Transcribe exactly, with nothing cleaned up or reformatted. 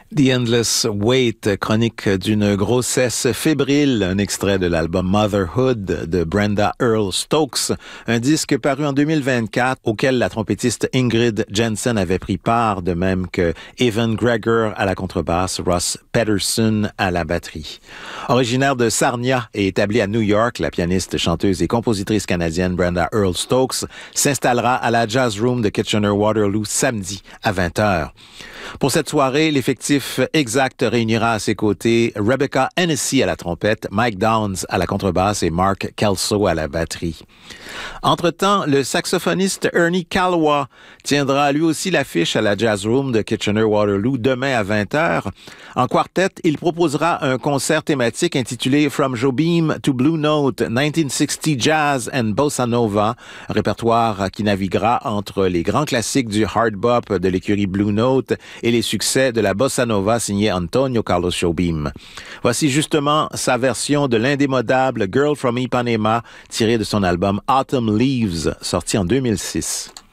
The Endless Wait, chronique d'une grossesse fébrile, un extrait de l'album Motherhood de Brenda Earl Stokes, un disque paru en deux mille vingt-quatre auquel la trompettiste Ingrid Jensen avait pris part, de même que Evan Gregor à la contrebasse, Ross Peterson à la batterie. Originaire de Sarnia et établie à New York, la pianiste, chanteuse et compositrice canadienne Brenda Earl Stokes s'installera à la Jazz Room de Kitchener-Waterloo samedi à vingt heures. Pour cette soirée, l'effectif exact réunira à ses côtés Rebecca Hennessy à la trompette, Mike Downs à la contrebasse et Mark Kelso à la batterie. Entre-temps, le saxophoniste Ernie Calwa tiendra lui aussi l'affiche à la Jazz Room de Kitchener-Waterloo demain à vingt heures. En quartet, il proposera un concert thématique intitulé From Jobim to Blue Note, dix-neuf soixante Jazz and Bossa Nova, répertoire qui naviguera entre les grands classiques du hard bop de l'écurie Blue Note et les succès de la Bossa Nova signé Antonio Carlos Jobim. Voici justement sa version de l'indémodable Girl from Ipanema tirée de son album Autumn Leaves, sorti en deux mille six.